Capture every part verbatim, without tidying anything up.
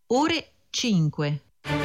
ore cinque.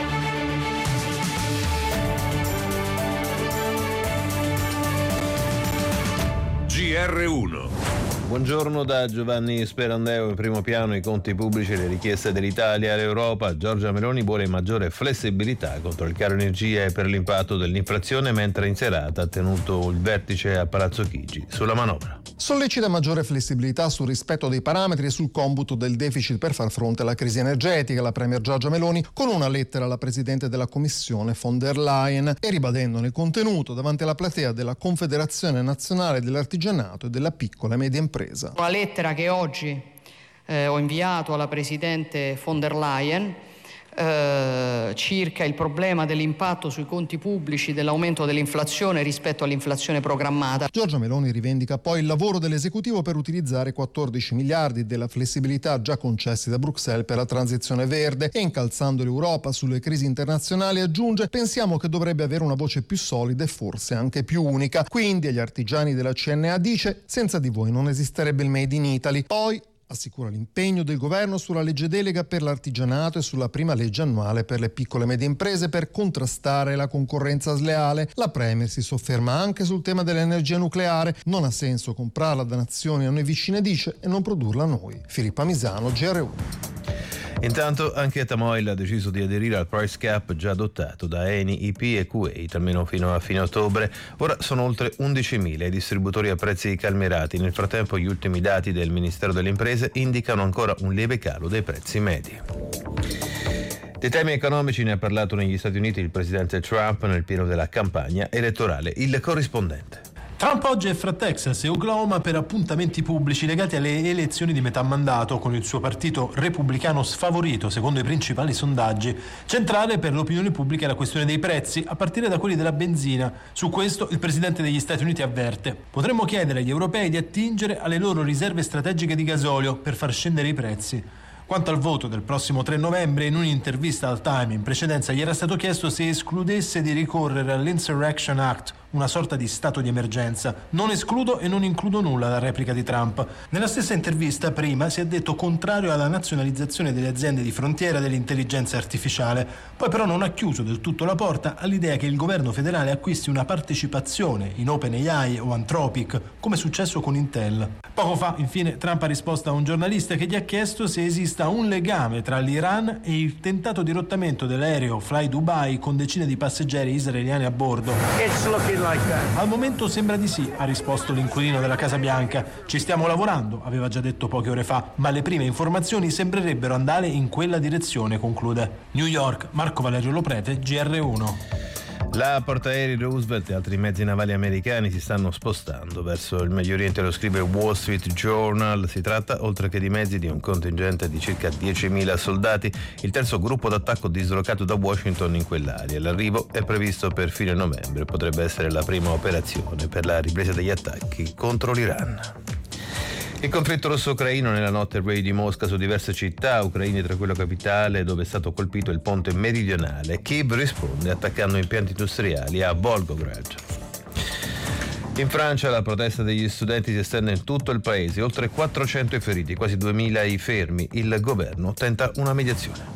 G R uno. Buongiorno da Giovanni Sperandeo. In primo piano i conti pubblici e le richieste dell'Italia all'Europa. Giorgia Meloni vuole maggiore flessibilità contro il caro energia e per l'impatto dell'inflazione, mentre in serata ha tenuto il vertice a Palazzo Chigi sulla manovra. Sollecita maggiore flessibilità sul rispetto dei parametri e sul computo del deficit per far fronte alla crisi energetica. La premier Giorgia Meloni con una lettera alla presidente della Commissione von der Leyen e ribadendone il contenuto davanti alla platea della Confederazione Nazionale dell'Artigianato e della Piccola e Media Impresa. Una lettera che oggi eh, ho inviato alla presidente von der Leyen eh, circa il problema dell'impatto sui conti pubblici dell'aumento dell'inflazione rispetto all'inflazione programmata. Giorgia Meloni rivendica poi il lavoro dell'esecutivo per utilizzare quattordici miliardi della flessibilità già concessi da Bruxelles per la transizione verde e, incalzando l'Europa sulle crisi internazionali, aggiunge: pensiamo che dovrebbe avere una voce più solida e forse anche più unica. Quindi agli artigiani della C N A dice: senza di voi non esisterebbe il Made in Italy. Poi assicura l'impegno del governo sulla legge delega per l'artigianato e sulla prima legge annuale per le piccole e medie imprese per contrastare la concorrenza sleale. La Premier si sofferma anche sul tema dell'energia nucleare. Non ha senso comprarla da nazioni a noi vicine, dice, e non produrla noi. Filippa Misano, G R uno. Intanto anche Tamoil ha deciso di aderire al price cap già adottato da Eni, I P e Kuwait, almeno fino a fine ottobre. Ora sono oltre undicimila i distributori a prezzi calmierati. Nel frattempo gli ultimi dati del Ministero delle Imprese indicano ancora un lieve calo dei prezzi medi. Dei temi economici ne ha parlato negli Stati Uniti il presidente Trump nel pieno della campagna elettorale. Il corrispondente. Trump oggi è fra Texas e Oklahoma per appuntamenti pubblici legati alle elezioni di metà mandato, con il suo partito repubblicano sfavorito secondo i principali sondaggi. Centrale per l'opinione pubblica è la questione dei prezzi, a partire da quelli della benzina. Su questo il presidente degli Stati Uniti avverte: potremmo chiedere agli europei di attingere alle loro riserve strategiche di gasolio per far scendere i prezzi. Quanto al voto del prossimo tre novembre, in un'intervista al Time in precedenza gli era stato chiesto se escludesse di ricorrere all'Insurrection Act, una sorta di stato di emergenza. Non escludo e non includo nulla, la replica di Trump. Nella stessa intervista prima si è detto contrario alla nazionalizzazione delle aziende di frontiera dell'intelligenza artificiale, poi però non ha chiuso del tutto la porta all'idea che il governo federale acquisti una partecipazione in OpenAI o Anthropic, come è successo con Intel. Poco fa, infine, Trump ha risposto a un giornalista che gli ha chiesto se esista un legame tra l'Iran e il tentato dirottamento dell'aereo Fly Dubai con decine di passeggeri israeliani a bordo. Al momento sembra di sì, ha risposto l'inquilino della Casa Bianca. Ci stiamo lavorando, aveva già detto poche ore fa, ma le prime informazioni sembrerebbero andare in quella direzione, conclude. New York, Marco Valerio Loprete, G R uno. La portaerei Roosevelt e altri mezzi navali americani si stanno spostando verso il Medio Oriente, lo scrive Wall Street Journal. Si tratta, oltre che di mezzi, di un contingente di circa diecimila soldati, il terzo gruppo d'attacco dislocato da Washington in quell'area. L'arrivo è previsto per fine novembre, potrebbe essere la prima operazione per la ripresa degli attacchi contro l'Iran. Il conflitto russo-ucraino nella notte raid di Mosca su diverse città ucraine, tra quello capitale dove è stato colpito il ponte meridionale. Kiev risponde attaccando impianti industriali a Volgograd. In Francia la protesta degli studenti si estende in tutto il paese, oltre quattrocento i feriti, quasi duemila i fermi. Il governo tenta una mediazione.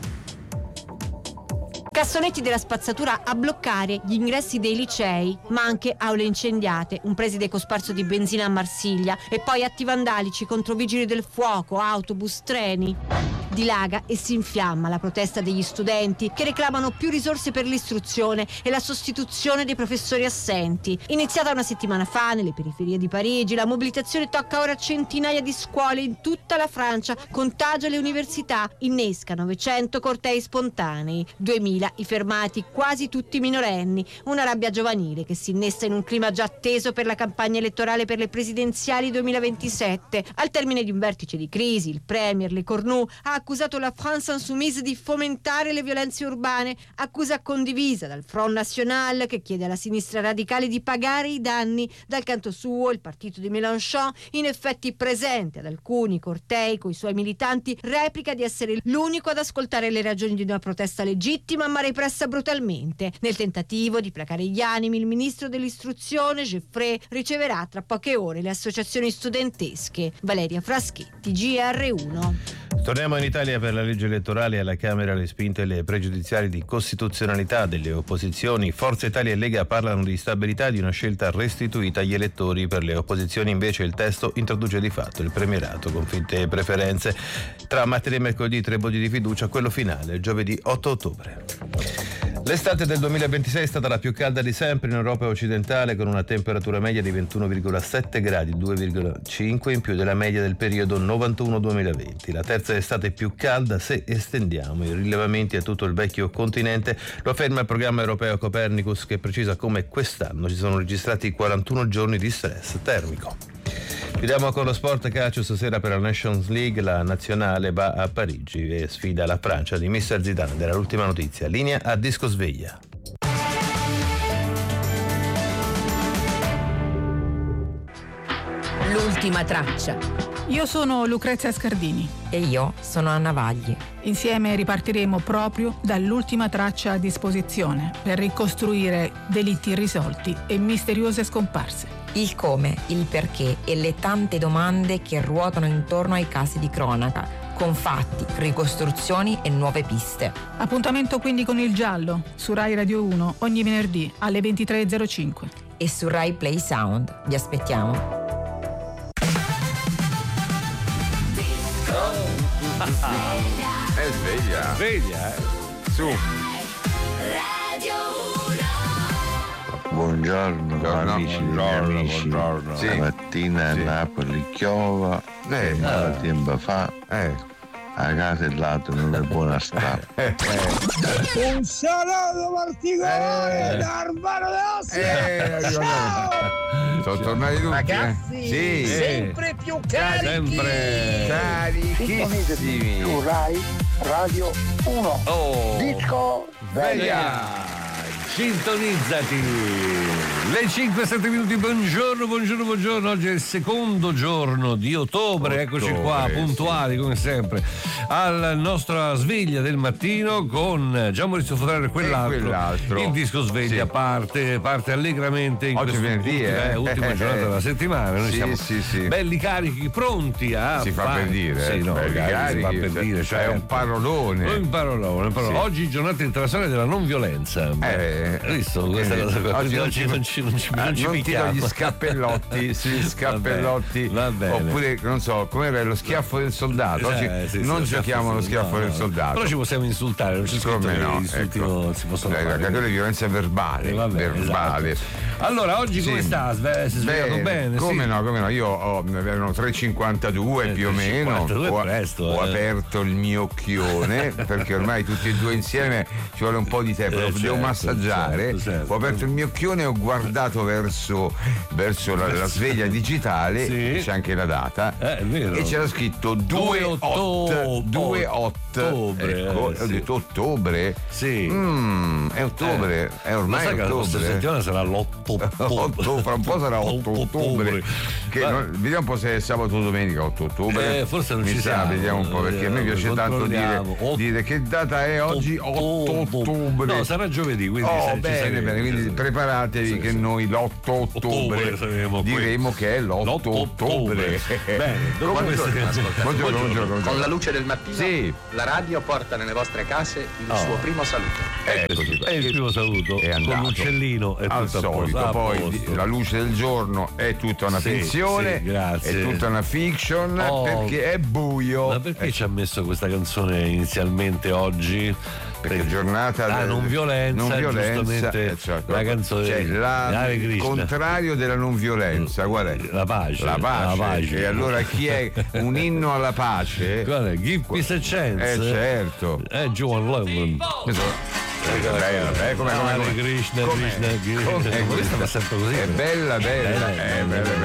Cassonetti della spazzatura a bloccare gli ingressi dei licei, ma anche aule incendiate, un preside cosparso di benzina a Marsiglia e poi atti vandalici contro vigili del fuoco, autobus, treni. Dilaga e si infiamma la protesta degli studenti che reclamano più risorse per l'istruzione e la sostituzione dei professori assenti. Iniziata una settimana fa nelle periferie di Parigi, la mobilitazione tocca ora centinaia di scuole in tutta la Francia, contagia le università, innesca novecento cortei spontanei, duemila i fermati, quasi tutti minorenni, una rabbia giovanile che si innesta in un clima già atteso per la campagna elettorale per le presidenziali duemilaventisette. Al termine di un vertice di crisi, il premier Le Cornu ha accusato la France Insoumise di fomentare le violenze urbane, accusa condivisa dal Front National che chiede alla sinistra radicale di pagare i danni. Dal canto suo il partito di Mélenchon, in effetti presente ad alcuni cortei coi suoi militanti, replica di essere l'unico ad ascoltare le ragioni di una protesta legittima ma repressa brutalmente. Nel tentativo di placare gli animi, il ministro dell'istruzione Geoffrey riceverà tra poche ore le associazioni studentesche. Valeria Fraschetti, G R uno. Torniamo in Italia. Per la legge elettorale alla Camera le spinte e le pregiudiziali di costituzionalità delle opposizioni. Forza Italia e Lega parlano di stabilità, di una scelta restituita agli elettori. Per le opposizioni invece il testo introduce di fatto il premierato con finte preferenze. Tra martedì e mercoledì tre voti di fiducia, quello finale giovedì otto ottobre. L'estate del duemilaventisei è stata la più calda di sempre in Europa occidentale, con una temperatura media di ventuno virgola sette gradi, due virgola cinque in più della media del periodo novantuno duemilaventi. La terza estate più calda se estendiamo i rilevamenti a tutto il vecchio continente, lo afferma il programma europeo Copernicus, che precisa come quest'anno ci sono registrati quarantuno giorni di stress termico. Chiudiamo con lo sport calcio. Stasera per la Nations League la nazionale va a Parigi e sfida la Francia di mister Zidane. Era l'ultima notizia. Linea a Disco Sveglia. L'ultima traccia. Io sono Lucrezia Scardini. E io sono Anna Vagli. Insieme ripartiremo proprio dall'ultima traccia a disposizione per ricostruire delitti irrisolti e misteriose scomparse. Il come, il perché e le tante domande che ruotano intorno ai casi di cronaca, con fatti, ricostruzioni e nuove piste. Appuntamento quindi con Il Giallo, su Rai Radio uno, ogni venerdì alle ventitré e zero cinque. E su Rai Play Sound. Vi aspettiamo. È sveglia. Sveglia, eh. Su. Buongiorno, Buongiorno, amici buongiorno, e amici. buongiorno. Sì. Stamattina Sì. a Napoli piova, Eh, e eh. tempo fa, Eh. a casa e lato non è buona strada. Eh, eh. Un saluto particolare Eh. da Urbano De Eh, Ossi. Ciao Sono tornati tutti, ragazzi, eh? Sì. sempre più carichi, Sempre. Carichissimi. su Rai Radio uno. Oh. Disco Sveglia. Sintonizzati. Le cinque e sette minuti, buongiorno, buongiorno, buongiorno. Oggi è il secondo giorno di ottobre, eccoci qua, Ottobre, puntuali sì. come sempre, alla nostra sveglia del mattino con Gian Maurizio Fotraro e quell'altro. E quell'altro. Il disco sveglia Sì. parte, parte allegramente in Oggi è questa venerdì, ultima, eh. eh, ultima giornata della settimana. Noi Sì, siamo sì, sì. belli carichi, pronti a Si fa fare- per dire, Sì, eh, no, belli carichi, si fa carichi, per cioè, dire, è certo. un parolone. Un parolone, un parolone. Sì. Oggi giornata internazionale della non violenza. Eh, Hai visto questa eh, cosa qua? oggi Quindi non oggi ci- non ci, non ci, Ah, non ci non ti do picchiamo. gli scappellotti, sì, scappellotti, Va bene, va bene. oppure non so, com'era lo schiaffo del soldato. Oggi Eh, sì, sì, non lo giochiamo allo schiaffo no, del no. soldato. Però ci possiamo insultare, non c'è scritto Come che no, gli insulti ecco. non si possono Dai, fare. la categoria di violenza verbale, Eh, vabbè, verbale. esatto. Allora, oggi come Sì. sta? Sve- Si è svegliato bene? Come sì. no, come no, io ho, erano tre e cinquantadue Eh, più o meno, tre e cinquantadue ho, è presto, ho eh. aperto il mio occhione perché ormai tutti e due insieme ci vuole un po' di tempo, Eh, lo certo, devo massaggiare. certo, certo. Ho aperto il mio occhione e ho guardato verso, verso la, la sveglia digitale, Sì. c'è anche la data, Eh, è vero. e c'era scritto due ottobre. due Ottobre, Ecco, eh, ho sì. detto ottobre? Sì. Mm, è ottobre, è Lo ormai sai che la prossima ottobre. settimana sarà l'otto otto, fra un po' sarà otto ottobre. Che Ma- non- vediamo un po' se è sabato o domenica otto ottobre. Eh, forse non Mi ci sa, siamo. vediamo un po' perché a me piace tanto dire, Controlliamo. Otto- dire che data è oggi, otto ottobre. No, sarà giovedì, quindi Oh, se- ci bene, saremo, bene, ci quindi saremo. preparatevi Sì, che sì. noi l'otto ottobre Ottobre saremo qui. diremo che è l'otto L'otto ottobre. ottobre. Bene, dopo Buongiorno, queste canzoni. buongiorno, buongiorno, Buongiorno. buongiorno. Con la luce del mattino, Sì. la radio porta nelle vostre case il Oh. suo primo saluto. Eccoci qua. È il primo saluto È andato. con l'uccellino è al tutto a solito, posto, a poi posto. la luce del giorno è tutta una Sì, finzione, sì, grazie. è tutta una fiction Oh. perché è buio. Ma perché ci ha messo questa canzone inizialmente oggi? Perché è giornata Ah, del- non violenza, non violenza, giustamente eh, certo. la canzone Cioè, di la- Hare il Krishna. contrario della non violenza, qual è? La pace. La pace. La pace. E allora chi è un inno alla pace? Guarda, Give Peace a Chance. Eh certo. È Joan Lennon. È bella, eh, come, come, Hare come, Krishna, come- Krishna, Krishna. come- Questa va sempre così. È bella, bella, Bella, è bella, bella,